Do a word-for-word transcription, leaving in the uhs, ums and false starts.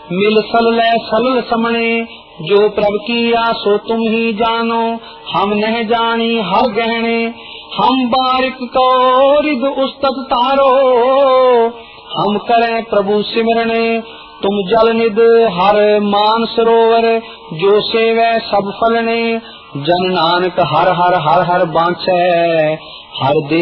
मिल सलल सलल समणे, जो प्रभ किया सो तुम ही जानो, हम नह जानी हर गहने। हम बारिक को रिद उस्तत तारो, हम करें प्रभु सिमरने। तुम जल निद हर मान सरोवर, जो सेवै सब फलने। जन नानक हर हर हर हर बाँचै, हर दे